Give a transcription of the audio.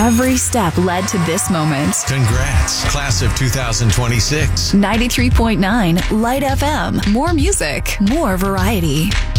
Every step led to this moment. Congrats, class of 2026. 93.9 Light FM. More music, more variety.